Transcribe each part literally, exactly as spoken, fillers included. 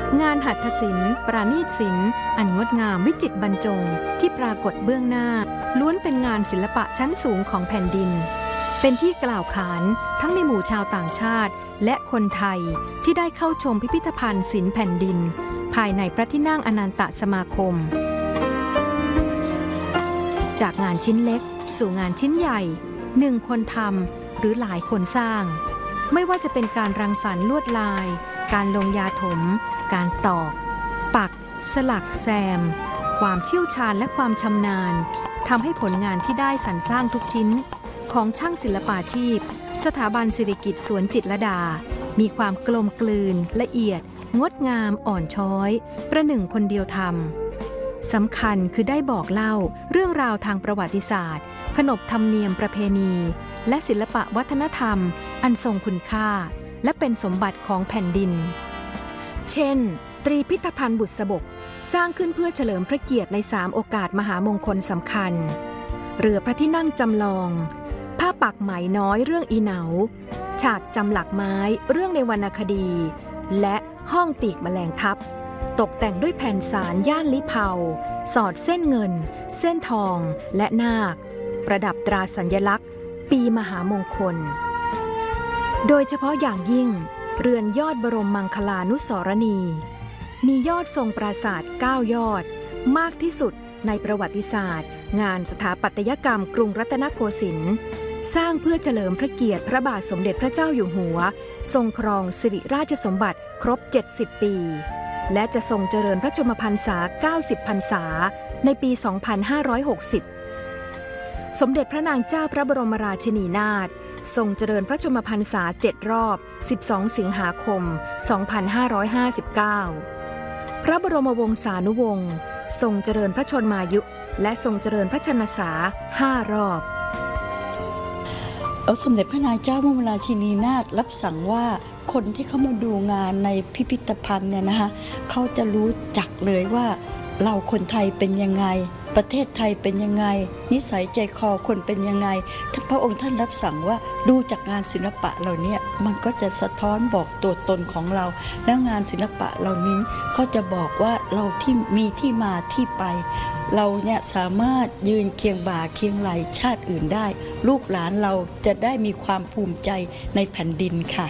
งานหัตถศิลป์ปราณีตศิลป์อันงดงามวิจิตรบรรจงที่ปรากฏเบื้องหน้าล้วนเป็นงานศิลปะชั้นสูงของแผ่นดินเป็นที่กล่าวขานทั้งในหมู่ชาวต่างชาติและคนไทยที่ได้เข้าชมพิพิธภัณฑ์ศิลป์แผ่นดินภายในพระที่นั่งอนันตสมาคมจากงานชิ้นเล็กสู่งานชิ้นใหญ่หนึ่งคนทำหรือหลายคนสร้างไม่ว่าจะเป็นการรังสรรค์ลวดลายการลงยาถมการตอกปักสลักแซมความเชี่ยวชาญและความชำนาญทำให้ผลงานที่ได้สรรสร้างทุกชิ้นของช่างศิลปาชีพสถาบันสิริกิติ์สวนจิตรลดามีความกลมกลืนละเอียดงดงามอ่อนช้อยประหนึ่งคนเดียวทำสำคัญคือได้บอกเล่าเรื่องราวทางประวัติศาสตร์ขนบธรรมเนียมประเพณีและศิลปะวัฒนธรรมอันทรงคุณค่าและเป็นสมบัติของแผ่นดินเช่นตรีพิธภัณฑ์บุษบกสร้างขึ้นเพื่อเฉลิมพระเกียรติในสามโอกาสมหามงคลสำคัญเรือพระที่นั่งจำลองผ้าปักไหมน้อยเรื่องอีเหนาฉากจำหลักไม้เรื่องในวรรณคดีและห้องปีกแมลงทับตกแต่งด้วยแผ่นสารย่านลิเผาสอดเส้นเงินเส้นทองและนาคประดับตราสัญลักษณ์ปีมหามงคลโดยเฉพาะอย่างยิ่งเรือนยอดบรมมังคลานุสรณีมียอดทรงปราสาทเก้ายอดมากที่สุดในประวัติศาสตร์งานสถาปัตยกรรมกรุงรัตนโกสินทร์สร้างเพื่อเฉลิมพระเกียรติพระบาทสมเด็จพระเจ้าอยู่หัวทรงครองสิริราชสมบัติครบเจ็ดสิบปีและจะทรงเจริญพระชนมพรรษาเก้าสิบพรรษาในปีสองพันห้าร้อยหกสิบสมเด็จพระนางเจ้าพระบรมราชินีนาถทรงเจริญพระชนมพรรษาเจ็ดรอบสิบสองสิงหาคมสองพันห้าร้อยห้าสิบเก้าพระบรมวงศานุวงศ์ทรงเจริญพระชนมายุและทรงเจริญพระชนสาห้ารอบสมเด็จพระนางเจ้าพระบรมราชินีนาถรับสั่งว่าคนที่เข้ามาดูงานในพิพิธภัณฑ์เนี่ยนะคะเขาจะรู้จักเลยว่าเราคนไทยเป็นยังไงประเทศไทยเป็นยังไงนิสัยใจคอคนเป็นยังไงท่านพระองค์ท่านรับสั่งว่าดูจากงานศิลปะเหล่านี้มันก็จะสะท้อนบอกตัวตนของเราแล้วงานศิลปะเหล่านี้ก็จะบอกว่าเราที่มีที่มาที่ไปเราเนี่ยสามารถยืนเคียงบ่าเคียงไหล่ชาติอื่นได้ลูกหลานเราจะได้มีความภูมิใจในแผ่นดินค่ะ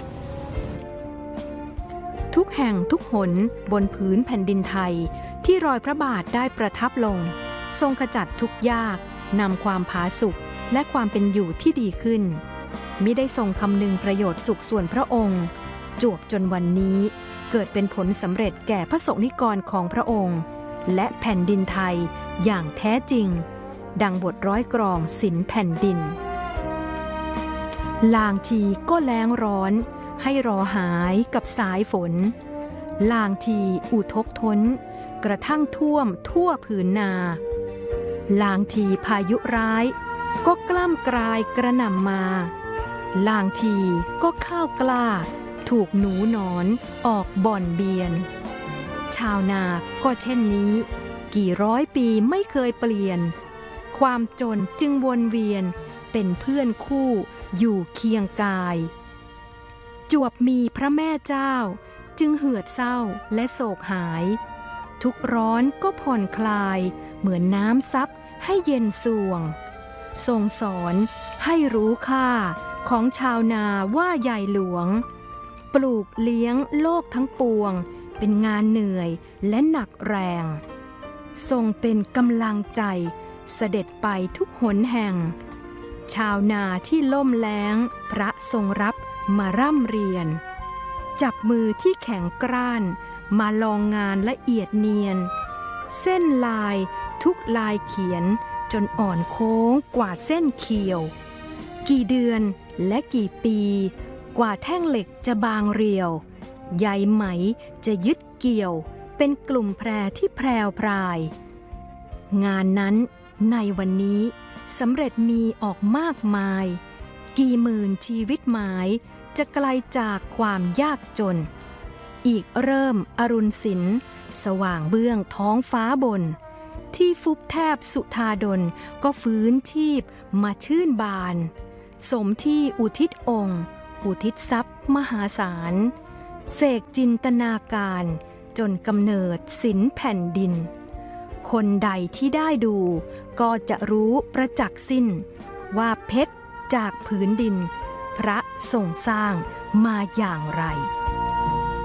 ทุกแห่งทุกหนบนผืนแผ่นดินไทยที่รอยพระบาทได้ประทับลงทรงขจัดทุกข์ยากนำความผาสุกและความเป็นอยู่ที่ดีขึ้นมิได้ทรงคำนึงประโยชน์สุขส่วนพระองค์จวบจนวันนี้เกิดเป็นผลสำเร็จแก่พระสงฆ์นิกรของพระองค์และแผ่นดินไทยอย่างแท้จริงดังบทร้อยกรองศิลป์แผ่นดินลางทีก็แล้งร้อนให้รอหายกับสายฝนลางทีอุทกทนกระทั่งท่วมทั่วผืนนาลางทีพายุร้ายก็กล้ำกลายกระหน่ำมาลางทีก็ข้าวกล้าถูกหนูหนอนออกบ่อนเบียนชาวนาก็เช่นนี้กี่ร้อยปีไม่เคยเปลี่ยนความจนจึงวนเวียนเป็นเพื่อนคู่อยู่เคียงกายจวบมีพระแม่เจ้าจึงเหือดเศร้าและโศกหายทุกร้อนก็ผ่อนคลายเหมือนน้ำซับให้เย็นสวงทรงสอนให้รู้ค่าของชาวนาว่าใหญ่หลวงปลูกเลี้ยงโลกทั้งปวงเป็นงานเหนื่อยและหนักแรงทรงเป็นกำลังใจเสด็จไปทุกหนแห่งชาวนาที่ล่มแล้งพระทรงรับมาร่ำเรียนจับมือที่แข็งกร้านมาลองงานละเอียดเนียนเส้นลายทุกลายเขียนจนอ่อนโค้งกว่าเส้นเขียวกี่เดือนและกี่ปีกว่าแท่งเหล็กจะบางเรียวใยไหมจะยึดเกี่ยวเป็นกลุ่มแพรที่แพรวพรายงานนั้นในวันนี้สำเร็จมีออกมากมายกี่หมื่นชีวิตหมายจะไกลจากความยากจนอีกเริ่มอรุณสินสว่างเบื้องท้องฟ้าบนที่ฟุบแทบสุธาดลก็ฟื้นชีพมาชื่นบานสมที่อุทิศองค์อุทิศทรัพย์มหาศาลเสกจินตนาการจนกำเนิดศิลป์แผ่นดินคนใดที่ได้ดูก็จะรู้ประจักษ์สิ้นว่าเพชรจากผืนดินพระทรงสร้างมาอย่างไร